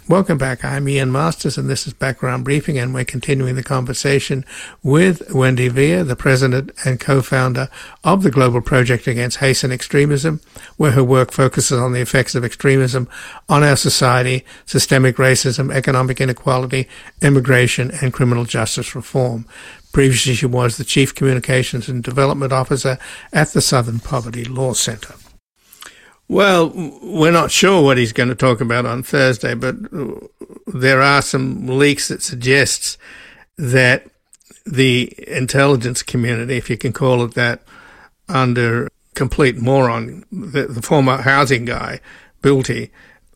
Welcome back. I'm Ian Masters, and this is Background Briefing, and we're continuing the conversation with Wendy Via, the president and co-founder of the Global Project Against Hate and Extremism, where her work focuses on the effects of extremism on our society, systemic racism, economic inequality, immigration, and criminal justice reform. Previously, she was the Chief Communications and Development Officer at the Southern Poverty Law Center. Well, we're not sure what he's going to talk about on Thursday, but there are some leaks that suggests that the intelligence community, if you can call it that, under complete moron, the former housing guy, Bulty,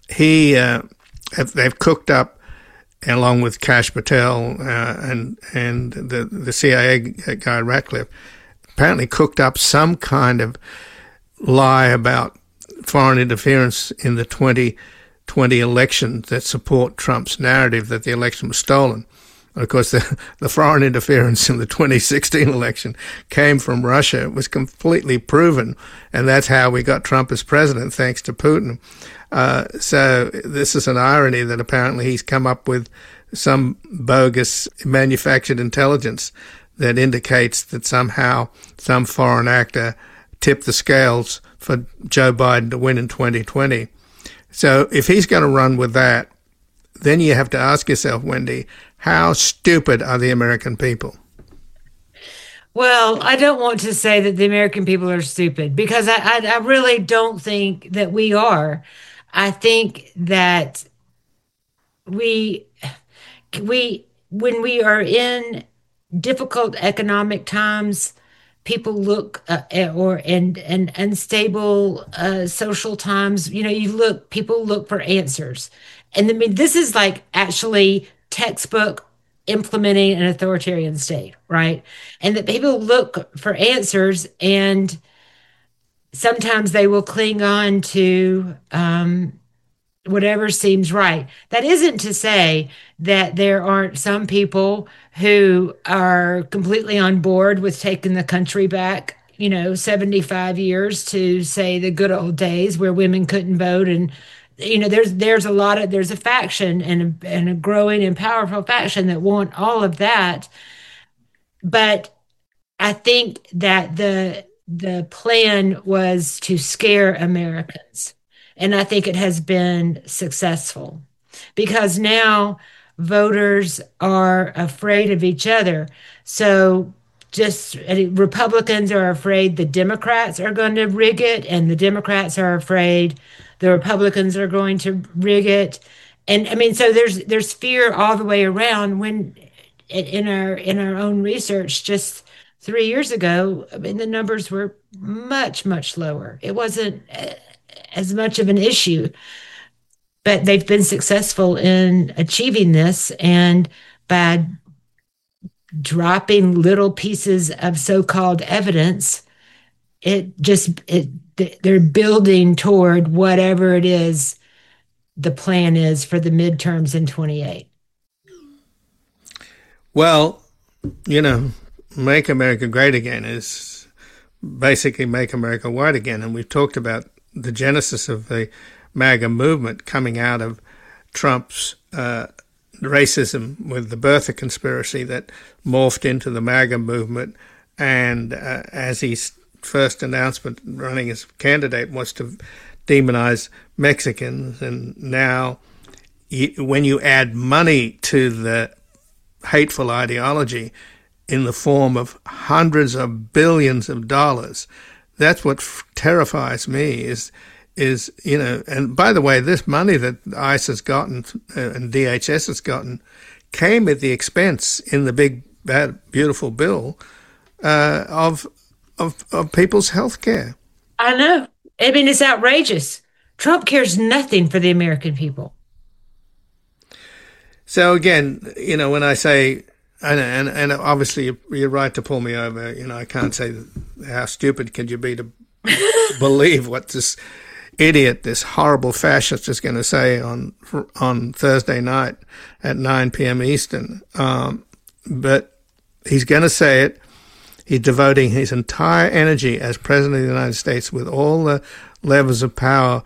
they've cooked up, along with Kash Patel and the CIA guy Ratcliffe, apparently cooked up some kind of lie about foreign interference in the 2020 election that support Trump's narrative that the election was stolen. And of course, the foreign interference in the 2016 election came from Russia. It was completely proven, and that's how we got Trump as president, thanks to Putin. So this is an irony that apparently he's come up with some bogus manufactured intelligence that indicates that somehow some foreign actor tipped the scales for Joe Biden to win in 2020. So if he's going to run with that, then you have to ask yourself, Wendy, how stupid are the American people? Well, I don't want to say that the American people are stupid, because I really don't think that we are. I think that we when we are in difficult economic times, people look and unstable social times. People look for answers, and I mean, this is like actually textbook implementing an authoritarian state, right? And that people look for answers, and sometimes they will cling on to whatever seems right. That isn't to say that there aren't some people who are completely on board with taking the country back, 75 years to, say, the good old days where women couldn't vote. And, there's a faction and a growing and powerful faction that want all of that. But I think that the plan was to scare Americans. And I think it has been successful, because now voters are afraid of each other. So Republicans are afraid the Democrats are going to rig it, and the Democrats are afraid the Republicans are going to rig it. And I mean, so there's fear all the way around. When in our own research just 3 years ago, I mean, the numbers were much, much lower. It wasn't as much of an issue, but they've been successful in achieving this, and by dropping little pieces of so-called evidence, they're building toward whatever it is the plan is for the midterms in 28. Well, Make America Great Again is basically Make America White Again, and we've talked about the genesis of the MAGA movement coming out of Trump's racism with the birther conspiracy that morphed into the MAGA movement. And as his first announcement running as candidate was to demonize Mexicans, and now when you add money to the hateful ideology in the form of hundreds of billions of dollars, that's what terrifies me is, and by the way, this money that ICE has gotten and DHS has gotten came at the expense in the big, bad, beautiful bill of people's health care. I know. I mean, it's outrageous. Trump cares nothing for the American people. So again, when I say, and obviously you're right to pull me over, I can't say how stupid could you be to believe what this idiot, this horrible fascist is going to say on Thursday night at 9 p.m. Eastern. But he's going to say it. He's devoting his entire energy as president of the United States with all the levels of power